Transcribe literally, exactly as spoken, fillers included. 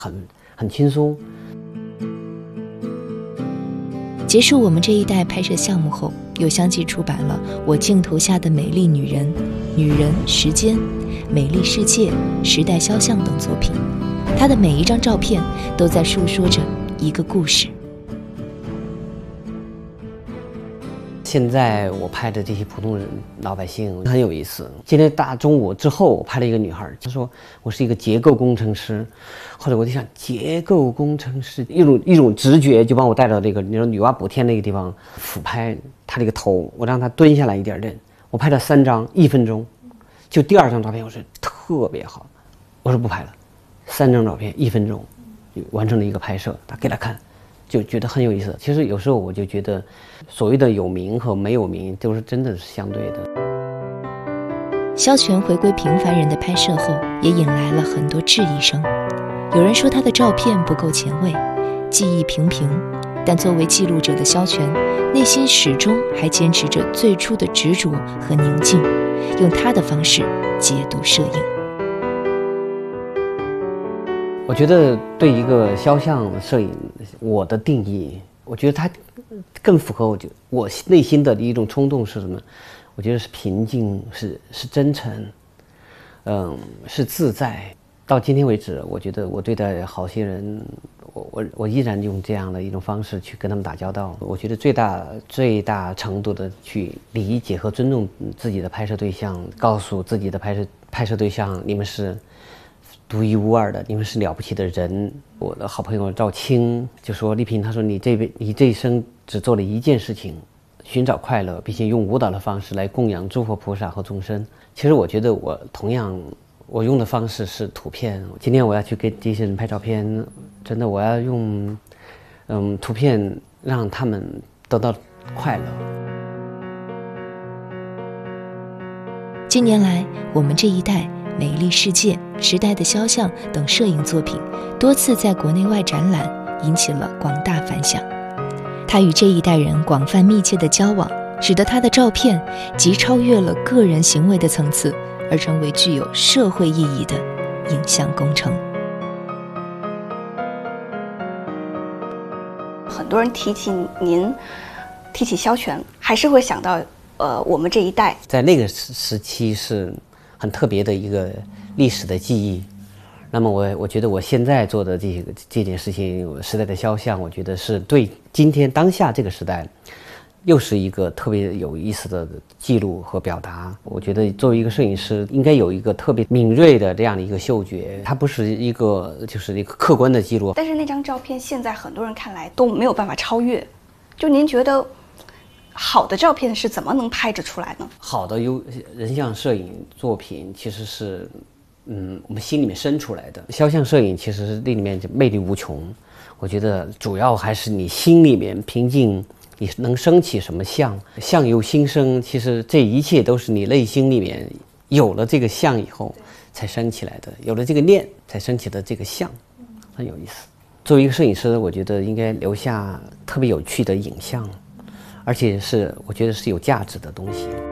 很很轻松。 结束我们这一代拍摄项目后，又相继出版了《我镜头下的美丽女人》《女人时间》《美丽世界》《时代肖像》等作品。她的每一张照片都在述说着一个故事。 现在我拍的这些普通人老百姓很有意思。今天大中午之后，我拍了一个女孩，她说我是一个结构工程师。后来我就想，结构工程师一种一种直觉就把我带到这个你说女娲补天那个地方俯拍她这个头，我让她蹲下来一点点。我拍了三张，一分钟。就第二张照片，我说特别好，我说不拍了。三张照片，一分钟，就完成了一个拍摄，他给他看。就觉得很有意思。其实有时候我就觉得，所谓的有名和没有名，都是真的是相对的。 萧全回归平凡人的拍摄后，也引来了很多质疑声。有人说他的照片不够前卫，技艺平平，但作为记录者的萧全，内心始终还坚持着最初的执着和宁静，用他的方式解读摄影。 我觉得对一个肖像摄影，我的定义，我觉得它更符合我就我内心的一种冲动是什么？我觉得是平静，是是真诚，嗯，是自在。到今天为止，我觉得我对待好些人，我我我依然用这样的一种方式去跟他们打交道。我觉得最大最大程度的去理解和尊重自己的拍摄对象，告诉自己的拍摄拍摄对象，你们是独一无二的，你们是了不起的人。我的好朋友赵青就说：“丽萍，他说你这辈你这一生只做了一件事情，寻找快乐，并且用舞蹈的方式来供养诸佛菩萨和众生。”其实我觉得我同样，我用的方式是图片。今天我要去给这些人拍照片，真的我要用，嗯，图片让他们得到快乐。 近年来，我们这一代美丽世界、时代的肖像等摄影作品多次在国内外展览，引起了广大反响。他与这一代人广泛密切的交往，使得他的照片既超越了个人行为的层次，而成为具有社会意义的影像工程。 很多人提起您，提起萧全，还是会想到呃我们这一代。 在那个时期是很特别的一个历史的记忆。那么我我觉得我现在做的这个这件事情，时代的肖像，我觉得是对今天当下这个时代，又是一个特别有意思的记录和表达。我觉得作为一个摄影师，应该有一个特别敏锐的这样的一个嗅觉，它不是一个就是一个客观的记录。 但是那张照片现在很多人看来都没有办法超越。就您觉得好的照片是怎么能拍着出来呢？ 好的有人像摄影作品其实是嗯我们心里面生出来的。肖像摄影其实是那里面魅力无穷。我觉得主要还是你心里面平静，你能升起什么相，相由心生。其实这一切都是你内心里面有了这个相以后才升起来的，有了这个念才升起的这个相，很有意思。作为一个摄影师，我觉得应该留下特别有趣的影像，而且是我觉得是有价值的东西。